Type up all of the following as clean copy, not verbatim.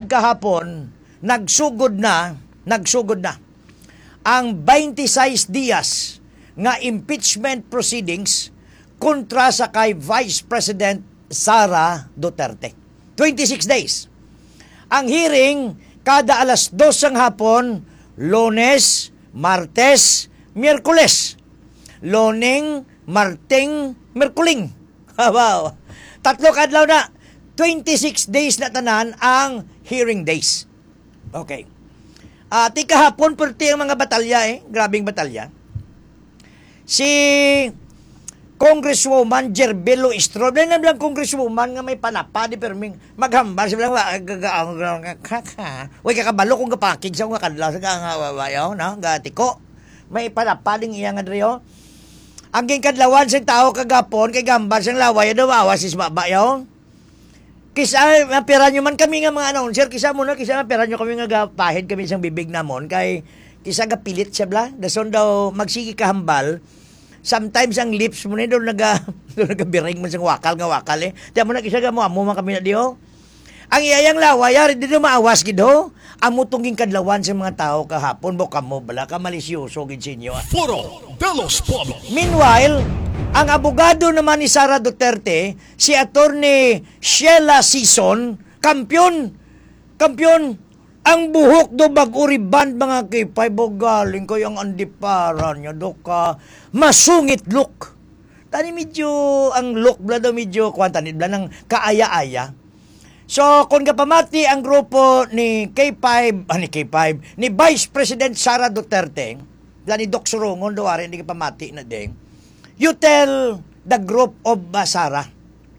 kahapon, nagsugod na ang 26 dias nga impeachment proceedings kontra sa kay Vice President Sara Duterte. 26 days. Ang hearing kada alas 2 ng hapon, Lunes, Martes, Miyerkules. Loning, Marting, Merkuling. Wow. 3 kadlaw na. 26 days na tanan ang hearing days. Okay. Ti kahapon perti ang mga batalya grabing batalya. Si Congresswoman Jerbelo Istro, na lang Congresswoman nga may panapa di perming maghambal siya lang way kakabalo kung gapakig sa nga kadlaw sa nga no gatiko. May panapa ding iya nga driyo. Ang kadlawan sa tao kagapon kay gambal sang laway daw awas is babayaw. Kisa mapera nyo man kami nga mga announcer, kisa mapera nyo kami nga gapahid kami isang bibig namon kay kisa gapilit siya bla dason daw magsigi kahambal. Sometimes ang lips mo na doon nagabiring mo sa wakal tiyan mo na kisa mo man kami na diyo. Ang iyayang laway ari dito maawas gido. Amo tungging kadlawan sa mga tao kahapon boka mo bala ka malisyoso gid sinyo. Foro de los Pueblos. Meanwhile, ang abogado naman ni Sara Duterte, si Attorney Sheila Sison, kampiyon, ang buhok do bag-uriban mga kipay, galing ko yung andiparan niya, do ka, masungit look. Tani medyo, ang look bla do medyo, kwantanit bla ng kaaya-aya. So, kung kapamati ang grupo ni ni Vice President Sara Duterte, ni Doc Surongon, do ari, hindi kapamati na ding, you tell the group of Sara.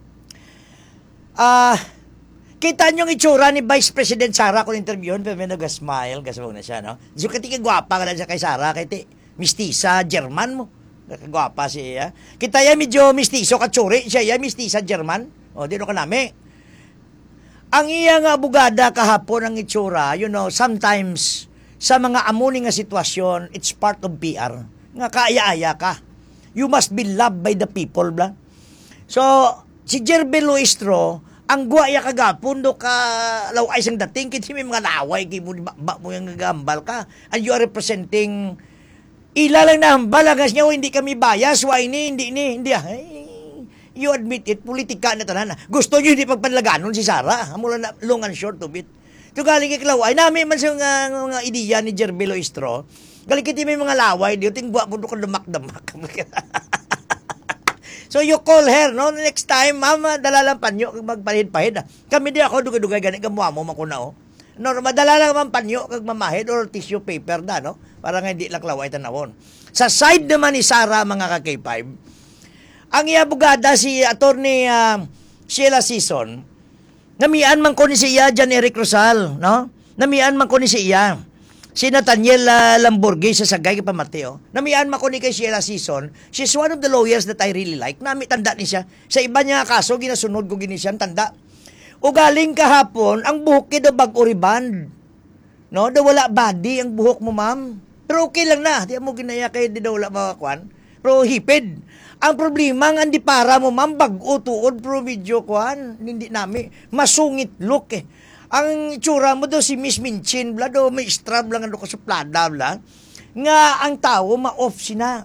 Kita nyo yung itsura ni Vice President Sara kung interviewin, pero may nag-smile, gasawag na siya, no? So, kati kagwapa ka lang siya kay Sara, kati mistisa, German mo. Kagwapa siya. Kita yan medyo mistiso, katsuri, siya yan mistisa, German. O, di ka nami. Ang iyang abogada kahapon ang itsura, sometimes, sa mga amuning nga sitwasyon, it's part of PR. Nga kaaya-aya ka. You must be loved by the people, bla. So, si Jerbelo Istro, ang guwaya kagapon do ka laway sang dating kiti may mga laway kay mo mo yung gagambal ka. And you are representing ilalang na balagas niya hindi kami bias, why hindi. You admit it, politika na tanan. Gusto niyo hindi pagpanlaganon si Sara. Mula na long and short of it. To galing kay laway, nami man sa mga ideya ni Jerbelo Istro. Galing kiti may mga laway, di ting buwa mo ka damak-damak. So you call her, no? Next time, mama, dalalang panyo, magpahid-pahid. Kami di ako, dugay-dugay, ganit, gamuha mo, makuna, oh. No, madala lang man panyo, kag mamahid, or tissue paper da, no? Para nga hindi lang laway tanawon. Sa side naman ni Sara, mga ka-K5, ang iabugada si Attorney Sheila Sison, namian man ko ni siya, Jan Eric Rosal, no? Namian man ko ni siya. Si Nathaniel Lamborghini sa Sagay kay Pamateo. Namian man ko ni kay Sheila Sison. She's one of the lawyers that I really like. Nami tanda ni siya. Sa iba niya kaso, ginasunod ko gini siya, tanda. O galing kahapon, ang buhok kay do bag-uriban. No? Do wala body ang buhok mo, ma'am. Pero okay lang na. Di mo ginaya kay di daw wala makakwan. Pero hipid. Ang problema nga di para mo, ma'am, bag-utuod, pero video kwan. Hindi nami. Masungit look eh. Ang itsura mo do si Miss Minchin, bla, do may strap lang ano ka suplada, bla. Nga ang tao, ma-off sina.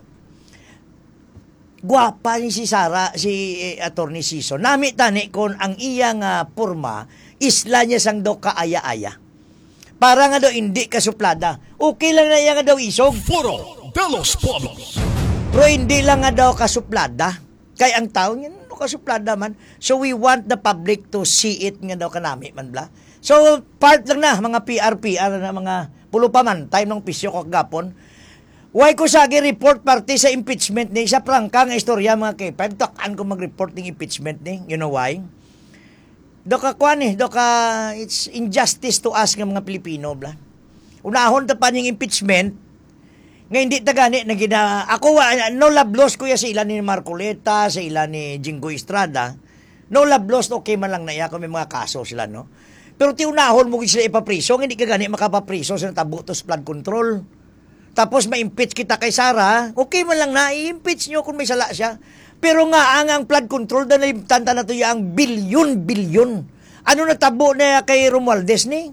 Guwapa ni si Sara, si Attorney Sison. Nami tani kon ang iyang porma, isla niya sang do kaaya-aya. Para nga do hindi ka suplada. Okay lang na iya nga daw isog. Foro de los Pueblos. Pero hindi lang nga daw kasuplada. Kaya ang tao niya, kasuplada man. So we want the public to see it nga daw kanami man, bla. So, part lang na, mga PR na mga pulo pa man, time ng pisyo kagapon. Why ko sagi report party sa impeachment ni, sa prangka nga istorya mga K5, takaan ko mag-report ng impeachment ni, you know why? Doka kwan it's injustice to us ng mga Pilipino, bla. Unahon ta pa ng impeachment, nga hindi tagani, ako, no love lost kuya sa ilan ni Marcoleta, sa ilan ni Jinggoy Estrada, no love lost, okay man lang na iya, kung may mga kaso sila, no? Pero tiunahon mo sila ipapriso, hindi ka gani makapapriso sa tabutos flood control. Tapos ma-impeach kita kay Sara, okay man lang na, i-impeach nyo kung may sala siya. Pero nga, ang flood control, tanta na to yung bilyon. Ano na tabo na kay Romualdez ni?